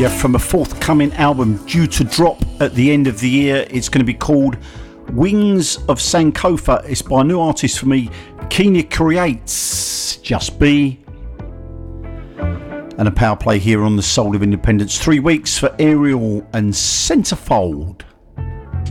From a forthcoming album due to drop at the end of the year. It's going to be called Wings of Sankofa. It's by a new artist for me, Kenya Creates, Just Be. And a power play here on the Soul of Independence. 3 weeks for Ariel and Centerfold.